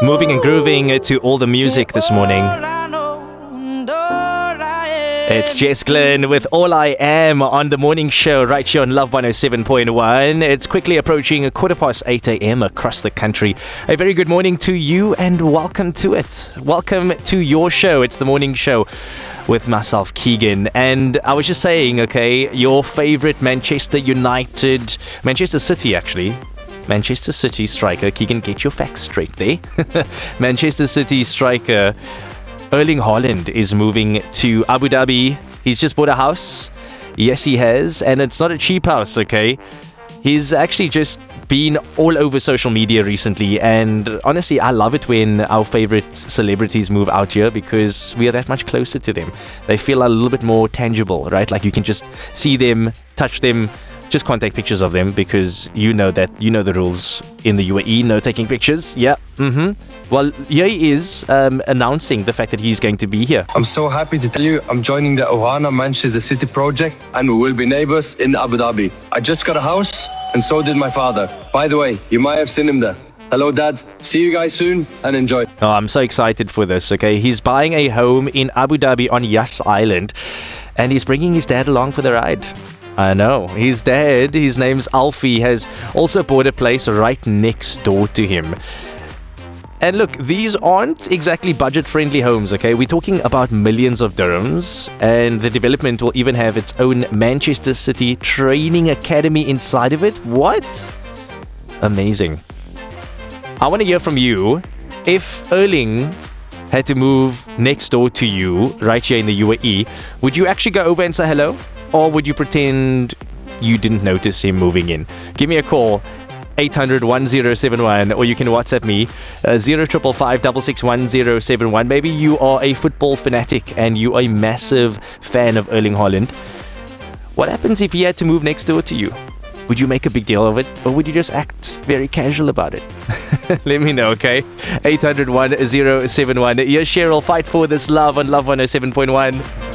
Moving and grooving to all the music this morning. It's Jess Glynn with All I Am on the morning show right here on Love 107.1. It's quickly approaching 8:15 a.m. across the country. A very good morning to you and welcome to it. Welcome to your show. It's the morning show with myself, Keegan. And I was just saying, okay, your favorite Manchester City striker. Keegan, get your facts straight there. Manchester City striker Erling Haaland is moving to Abu Dhabi. He's just bought a house. Yes, he has. And it's not a cheap house, okay? He's actually just been all over social media recently. And honestly, I love it when our favorite celebrities move out here because we are that much closer to them. They feel a little bit more tangible, right? Like you can just see them, touch them. Just can't take pictures of them because you know the rules in the UAE, no taking pictures. Yeah. Well, here he is announcing the fact that he's going to be here. I'm so happy to tell you I'm joining the Ohana Manchester City project and we will be neighbors in Abu Dhabi. I just got a house and so did my father. By the way, you might have seen him there. Hello, Dad. See you guys soon and enjoy. Oh, I'm so excited for this, okay? He's buying a home in Abu Dhabi on Yas Island and he's bringing his dad along for the ride. I know. His dad, his name's Alfie, has also bought a place right next door to him. And look, these aren't exactly budget-friendly homes, okay? We're talking about millions of dirhams, and the development will even have its own Manchester City training academy inside of it. What? Amazing. I want to hear from you. If Erling had to move next door to you, right here in the UAE, would you actually go over and say hello? Or would you pretend you didn't notice him moving in? Give me a call, 800-1071, or you can WhatsApp me, 0555 Maybe you are a football fanatic and you are a massive fan of Erling Haaland. What happens if he had to move next door to you? Would you make a big deal of it, or would you just act very casual about it? Let me know, okay? 800-1071. Here's Cheryl, Fight for This Love on Love 107.1.